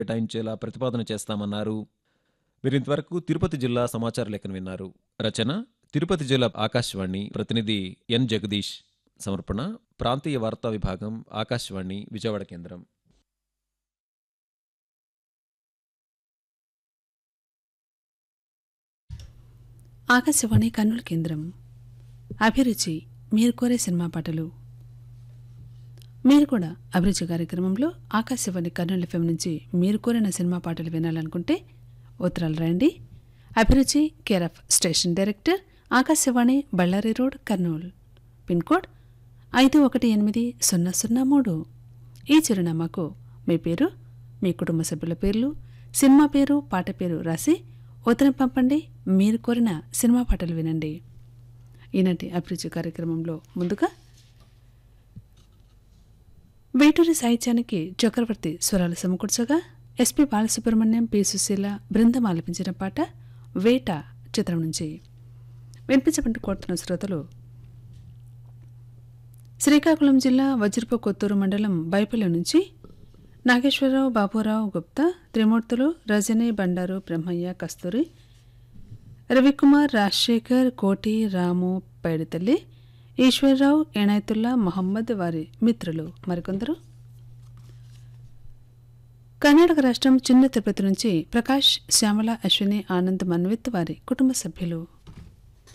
కేటాయించేలా ప్రతిపాదన చేస్తామన్నారు. వీరింతవరకు తిరుపతి జిల్లా సమాచార లేఖను విన్నారు. రచన తిరుపతి జిల్లా ఆకాశవాణి ప్రతినిధి ఎన్ జగదీష్. సమర్పణ ప్రాంతీయ వార్తా విభాగం, ఆకాశవాణి విజయవాడ కేంద్రం. ఆకాశవాణి కర్నూలు కేంద్రం. అభిరుచి మీరు కోరే సినిమా పాటలు. మీరు కూడా అభిరుచి కార్యక్రమంలో ఆకాశవాణి కర్నూలు ఎఫ్ఎం నుంచి మీరు కోరిన సినిమా పాటలు వినాలనుకుంటే ఉత్తరాలు రాయండి. అభిరుచి care of station director, Akashvani, Ballari road, Kurnool. Pin code 518003. ఈ చిరునామాకు మీ పేరు, మీ కుటుంబ సభ్యుల పేర్లు, సినిమా పేరు, పాట పేరు రాసి ఉత్తరం పంపండి. మీరు కోరిన సినిమా పాటలు వినండి. ఈనాటి అభిరుచి కార్యక్రమంలో ముందుగా వేటూరి సాహిత్యానికి చక్రవర్తి స్వరాలు సమకూర్చగా ఎస్పి బాలసుబ్రహ్మణ్యం, పి సుశీల బృందం ఆలపించిన పాట వేట చిత్రం నుంచి వినిపించబడి కోరుతున్న శ్రోతలు శ్రీకాకుళం జిల్లా వజ్రపు కొత్తూరు మండలం బైపల్లి నుంచి నాగేశ్వరరావు, బాబురావు గుప్తా, త్రిమూర్తులు, రజని, బండారు, బ్రహ్మయ్య, కస్తూరి, రవికుమార్, రాజశేఖర్, కోటి, రాము, పైడితల్లి, ఈశ్వర్రావు, ఎనాయతుల్లా, మొహమ్మద్, వారి మిత్రులు మరికొందరు. కర్ణాటక రాష్ట్రం చిన్న తిరుపతి నుంచి ప్రకాష్, శ్యామల, అశ్విని, ఆనంద్, మన్విత్, వారి కుటుంబ సభ్యులు.